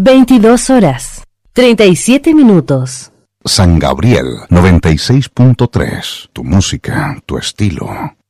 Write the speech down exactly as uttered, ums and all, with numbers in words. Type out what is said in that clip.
veintidós horas, treinta y siete minutos. San Gabriel noventa y seis punto tres. Tu música, tu estilo.